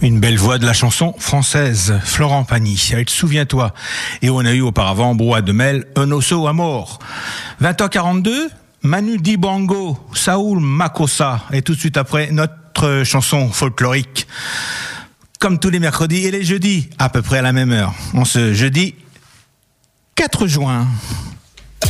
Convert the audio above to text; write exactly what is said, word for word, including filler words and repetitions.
Une belle voix de la chanson française, Florent Pagny, avec Souviens-toi. Et on a eu auparavant Brouhaha de Mel, Un osso à mort. vingt heures quarante-deux, Manu Dibango, Saoul Makossa. Et tout de suite après, notre chanson folklorique. Comme tous les mercredis et les jeudis, à peu près à la même heure. On se jeudi quatre juin.